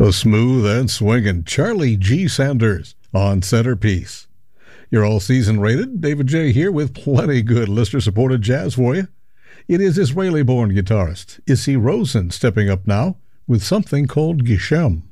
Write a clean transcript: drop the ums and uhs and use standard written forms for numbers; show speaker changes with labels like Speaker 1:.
Speaker 1: A smooth and swinging Charlie G. Sanders on centerpiece. You're all season rated. David J. here with plenty good listener-supported jazz for you. It is Israeli-born guitarist Issi Rosen stepping up now with something called Geshem.